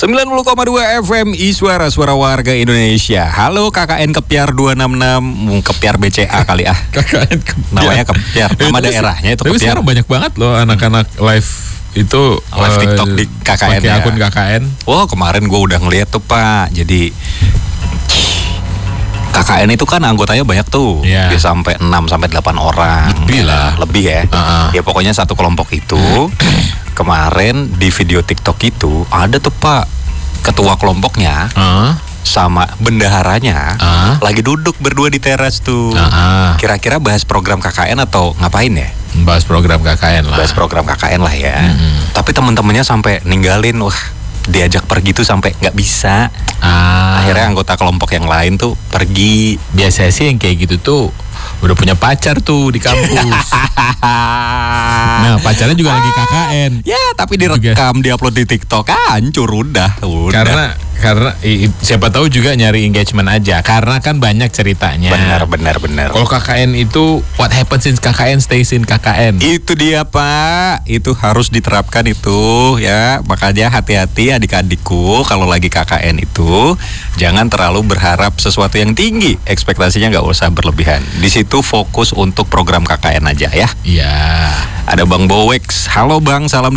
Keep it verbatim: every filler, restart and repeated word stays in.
sembilan puluh koma dua F M Iswara, suara warga Indonesia. Halo K K N Kepiar dua enam enam, Kepiar B C A kali ah. K K N Kepiar. Namanya Kepiar, nama tapi, daerahnya itu tapi Kepiar. sekarang banyak banget loh anak-anak live itu live uh, TikTok di K K N pakai ya. akun K K N. Oh, kemarin gue udah ngeliat tuh Pak. Jadi K K N itu kan anggotanya banyak tuh, yeah. Bisa sampai enam sampai delapan orang. Lebih lah. Lebih ya. Uh-uh. Ya pokoknya satu kelompok itu. Kemarin di video TikTok itu ada tuh Pak, ketua kelompoknya Uh. sama bendaharanya Uh. lagi duduk berdua di teras tuh. Uh-uh. Kira-kira bahas program K K N atau ngapain ya? Bahas program K K N lah. Bahas program K K N lah ya. Mm-hmm. Tapi teman-temannya sampai ninggalin, wah diajak pergi tuh sampai nggak bisa. Ah. Akhirnya anggota kelompok yang lain tuh pergi. Biasanya sih yang kayak gitu tuh udah punya pacar tuh di kampus. Nah, pacarnya juga lagi K K N. Ya, tapi direkam, diupload di TikTok, ah, hancur udah, udah. Karena karena i, siapa tahu juga nyari engagement aja. Karena kan banyak ceritanya. Benar, benar, benar. Kalau K K N itu what happens in K K N stays in K K N. Itu dia Pak, itu harus diterapkan itu ya. Makanya hati-hati adik-adikku kalau lagi K K N itu jangan terlalu berharap sesuatu yang tinggi. Ekspektasinya nggak usah berlebihan. Di situ fokus untuk program K K N aja ya. Iya. Ada Bang Bowex. Halo Bang, salam